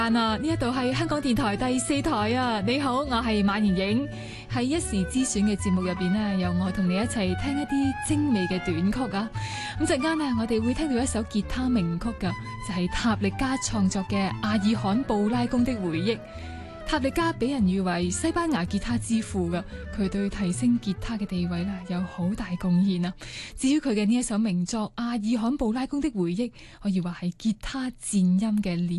呢一度係香港電台第4台啊！你好，我係馬妍影。喺一時之選嘅節目入邊呢，由我同你一齊聽一啲精美嘅短曲啊！咁陣間呢，我哋會聽到一首吉他名曲噶，就係塔力加創作嘅《阿爾罕布拉宮的回憶》。塔力加俾人譽為西班牙吉他之父噶，佢對提升吉他嘅地位啦有好大貢獻啊！至於佢嘅呢一首名作《阿爾罕布拉宮的回憶》，可以話係吉他戰音嘅